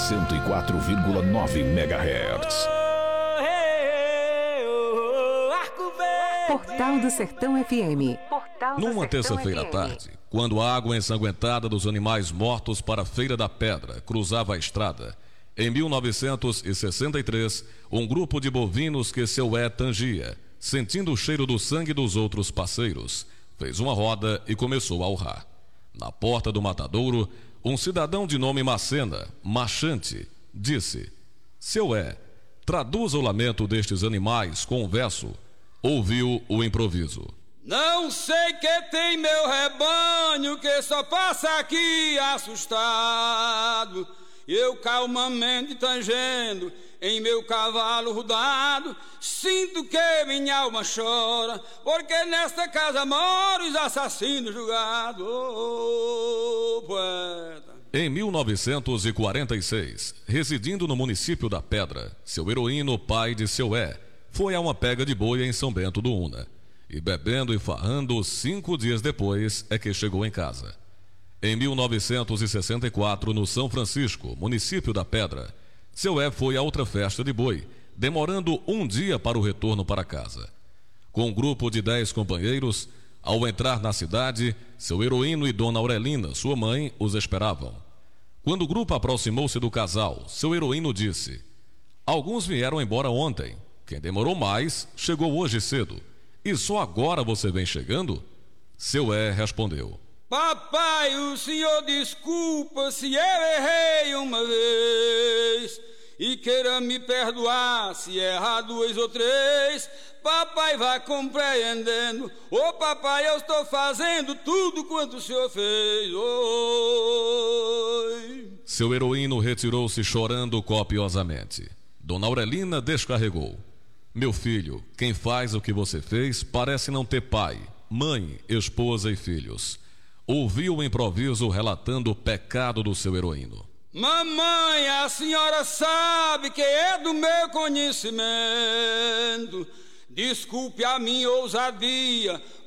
104,9 MHz. Portal do Sertão FM. Numa terça-feira à tarde, quando a água ensanguentada dos animais mortos para a Feira da Pedra cruzava a estrada, em 1963, um grupo de bovinos que seu tangia, sentindo o cheiro do sangue dos outros parceiros, fez uma roda e começou a urrar. Na porta do matadouro, um cidadão de nome Macena, Machante, disse: "Seu traduza o lamento destes animais com um verso." Ouviu o improviso. Não sei que tem meu rebanho que só passa aqui assustado. Eu calmamente tangendo em meu cavalo rodado, sinto que minha alma chora, porque nesta casa moram os assassinos julgados. Poeta. Em 1946, residindo no município da Pedra, seu heroíno, pai de seu foi a uma pega de boi em São Bento do Una, e bebendo e farrando 5 dias depois é que chegou em casa. Em 1964, no São Francisco, município da Pedra, seu foi a outra festa de boi, demorando 1 dia para o retorno para casa. Com um grupo de 10 companheiros, ao entrar na cidade, seu heroíno e Dona Aurelina, sua mãe, os esperavam. Quando o grupo aproximou-se do casal, seu heroíno disse: "Alguns vieram embora ontem. Quem demorou mais, chegou hoje cedo. E só agora você vem chegando?" Seu respondeu: "Papai, o senhor desculpa se eu errei uma vez, e queira me perdoar se errar 2 ou 3. Papai vai compreendendo. Ô papai, eu estou fazendo tudo quanto o senhor fez. Oi." Seu heroíno retirou-se chorando copiosamente. Dona Aurelina descarregou: "Meu filho, quem faz o que você fez parece não ter pai, mãe, esposa e filhos." Ouviu o improviso relatando o pecado do seu heroíno. "Mamãe, a senhora sabe que é do meu conhecimento. Desculpe a minha ousadia,